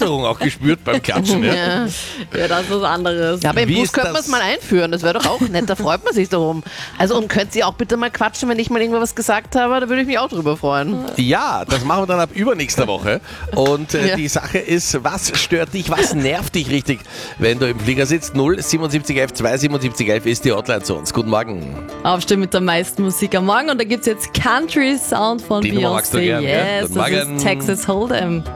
Erleichterung auch gespürt beim Klatschen. Ja? Ja, das ist was anderes. Ja, aber im Wie Bus ist könnte man das? es mal einführen, das wäre doch auch nett, da freut man sich darum. Also und könnt ihr auch bitte mal quatschen, wenn ich mal irgendwo was gesagt habe, da würde ich mich auch drüber freuen. Ja, das machen wir dann ab übernächster Woche. Und Ja. die Sache ist, was stört dich, was nervt dich richtig, wenn du im Flieger sitzt? 07711 27711 ist die Hotline zu uns. Guten Morgen. Aufstehen mit der meisten Musik am Morgen und da gibt es jetzt Country Sound von Die Nummer magst du Beyoncé. gern, gell? Yes, Guten das Morgen. ist Texas Hold'em.